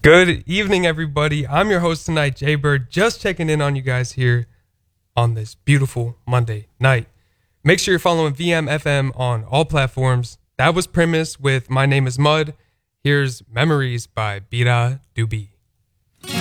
Good evening, everybody. I'm your host tonight, Jay Bird, just checking in on you guys here on this beautiful Monday night. Make sure you're following VMFM on all platforms. That was Premise with My Name is Mud. Here's Memories by Bira Dubi.